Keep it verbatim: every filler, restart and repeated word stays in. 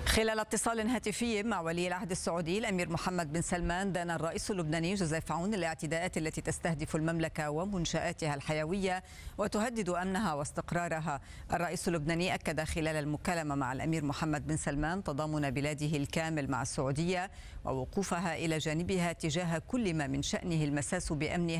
خلال اتصال هاتفي مع ولي العهد السعودي الأمير محمد بن سلمان، دان الرئيس اللبناني جوزيف عون الاعتداءات التي تستهدف المملكة ومنشآتها الحيوية وتهدد أمنها واستقرارها. الرئيس اللبناني أكد خلال المكالمة مع الأمير محمد بن سلمان تضامن بلاده الكامل مع السعودية ووقوفها إلى جانبها تجاه كل ما من شأنه المساس بأمنها